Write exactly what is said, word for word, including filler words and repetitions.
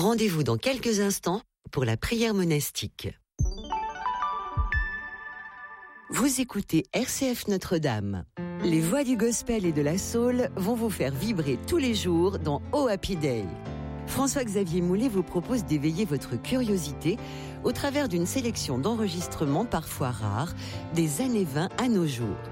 Rendez-vous dans quelques instants pour la prière monastique. Vous écoutez R C F Notre-Dame. Les voix du gospel et de la soul vont vous faire vibrer tous les jours dans Oh Happy Day. François-Xavier Moulet vous propose d'éveiller votre curiosité au travers d'une sélection d'enregistrements parfois rares des années vingt à nos jours.